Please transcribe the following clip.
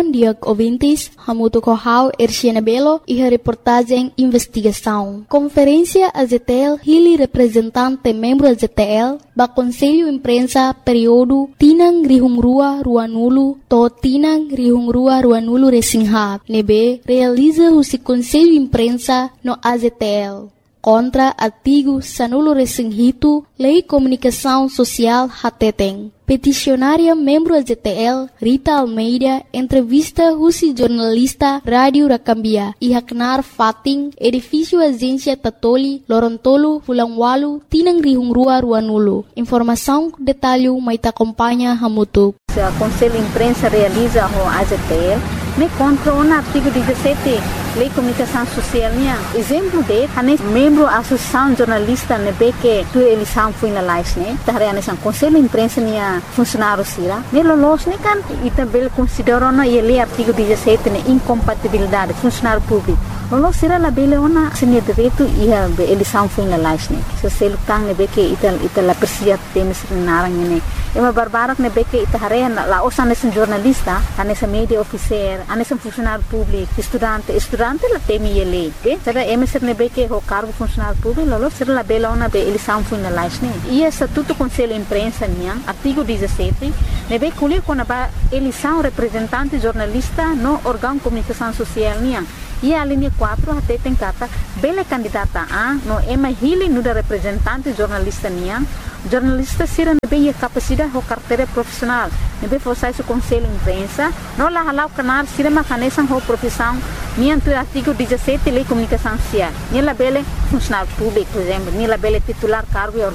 Bom dia, ouvintes. Hamuto Kohau, Erciana Belo e a reportagem Investigação. Conferência AZTL, Hili representante membro AZTL, ba Conselho Imprensa período Tinang Rihungrua Ruanulu, to Tinang Rihungrua Ruanulu Resinghab, nebe realiza o Conselho Imprensa no AZTL. Contra artigo Sanulo Resinghito, Lei Comunicação Social Hateteng. Peticionária membro AZTL, Rita Almeida, entrevista Rusi jornalista Rádio Rakambia e Haknar Fating, edifício Agência Tatoli, Lorontolo, Fulangwalu, Tinang Rihungrua Ruanulu. Informação, detalhe, maita acompanha Hamutu. O Conselho Imprensa realiza o AZTL, me contra o artigo 17, Lei Comunicação Social. Exemplo de, membro da Associação Jornalista, que tu eleição foi na live, né? O Conselho Imprensa funcionário sira. Nelolos kan também considera na ele artigo 17 ne incompatibilidade funcionário público. Lolos sira la bele ona senia direito e a eleição foi na live, né? Se você lutar ne que ita la persia temes narang ne. Ema barbarak ne que ita hare la osan nesse jornalista, nesse media officer, nesse funcionário público, estudante la temi ele, que será emeser ne que o cargo funcionário público, lolos sira la bele ona be eleição foi na live, né? E estatuto Conselho Imprensa niang artigo 17, nebe kulir com a eleição representante jornalista no órgão de comunicação social niang. E a linha 4 até tem cata bela candidata a no ema hili no da representante jornalista niang. Jornalista sira nebe a capacidade ou carteira profissional. Nebe fosse o Conselho Imprensa, não la halau canar sira macanesan ou profissão niang tu artigo 17 Lei Comunicação Social. Nila bele funcionário público, por exemplo, nila bele titular cargo